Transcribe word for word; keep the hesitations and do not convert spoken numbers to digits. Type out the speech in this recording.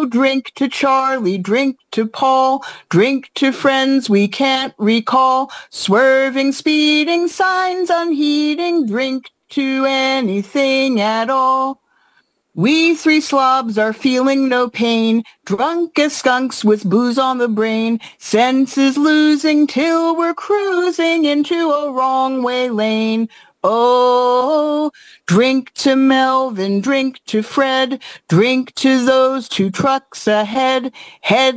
drink to Charlie, drink to Paul, drink to friends we can't recall, swerving, speeding, signs unheeding, drink to anything at all. We three slobs are feeling no pain, drunk as skunks with booze on the brain, senses losing till we're cruising into a wrong way lane. Oh, drink to Melvin, drink to Fred, drink to those two trucks ahead, head